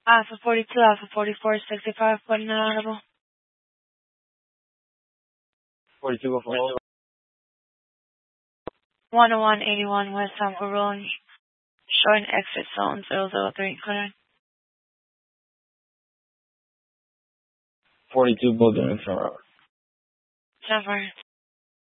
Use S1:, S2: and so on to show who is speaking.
S1: Alpha 42, Alpha 44, 65, putting it audible.
S2: 42 go for hold.
S1: 10181 West Temple Road, showing exit zone 003, clear.
S2: 42 Boulder in front row.
S1: 10